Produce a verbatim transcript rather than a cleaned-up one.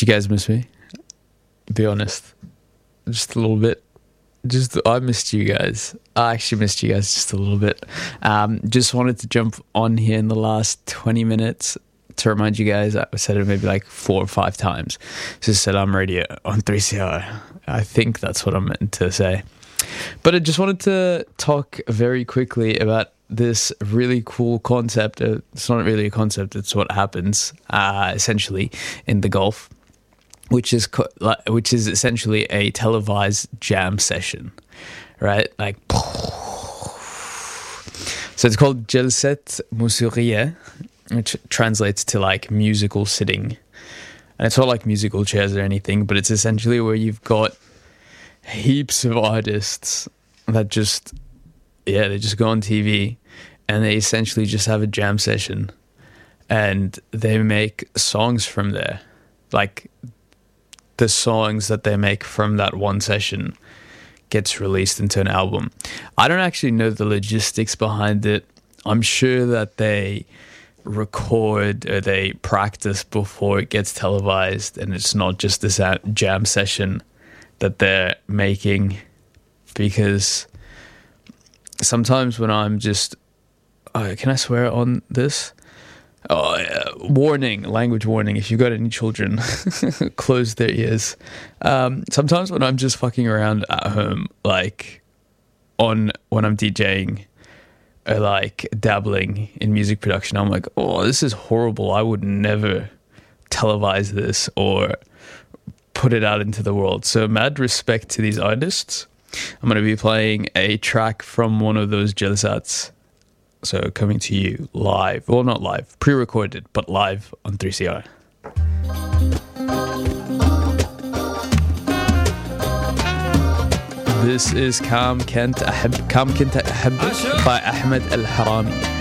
Do you guys miss me? Be honest. Just a little bit. Just I missed you guys. I actually missed you guys just a little bit. Um, just wanted to jump on here in the last twenty minutes to remind you guys. I said it maybe like four or five times. Just said I'm radio on three C R. I think that's what I meant to say. But I just wanted to talk very quickly about this really cool concept. Uh, it's not really a concept. It's what happens uh, essentially in the Gulf, which is co- which is essentially a televised jam session, right? Like, so it's called Jalsat Musuriya, which translates to like musical sitting, and it's not like musical chairs or anything, but it's essentially where you've got heaps of artists that just, yeah, they just go on T V and they essentially just have a jam session, and they make songs from there, like. The songs that they make from that one session gets released into an album. I don't actually know the logistics behind it. I'm sure that they record or they practice before it gets televised, and it's not just this jam session that they're making, because sometimes when I'm just, oh, can I swear on this? Oh, yeah. Warning, language warning. If you've got any children, close their ears. Um, sometimes when I'm just fucking around at home, like on when I'm DJing or like dabbling in music production, I'm like, oh, this is horrible. I would never televise this or put it out into the world. So mad respect to these artists. I'm going to be playing a track from one of those Jalsats. So coming to you live, well not live, pre-recorded, but live on three C R. This is Kam Kent Ahab, Kam Kent Ahab by Ahmed Al Harami.